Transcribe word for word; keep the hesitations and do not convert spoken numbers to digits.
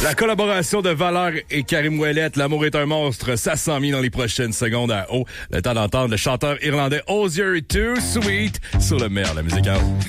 La collaboration de Valère et Karim Ouellet, L'amour est un monstre, ça s'en vient dans les prochaines secondes à haut. Le temps d'entendre le chanteur irlandais Osier Too Sweet sur le meilleur de la musique à haut.